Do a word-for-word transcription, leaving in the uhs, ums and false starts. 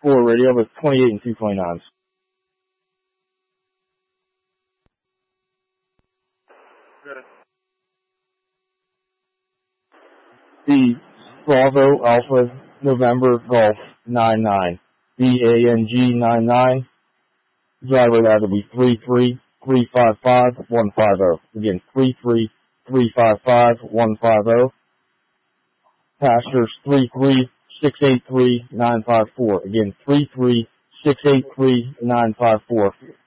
four radio with twenty-eight and two twenty-nines. The Bravo Alpha November Golf nine nine. B A N G nine nine. Driver that will be three three three five five one five zero. Again, three three three five five one five zero. Passengers three three six eight three nine five four. Again, three three six eight three nine five four.